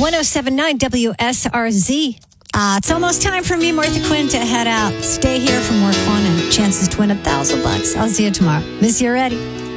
1079 WSRZ. It's almost time for me, Martha Quinn, to head out. Stay here for more fun and chances to win $1,000. I'll see you tomorrow. Miss you already.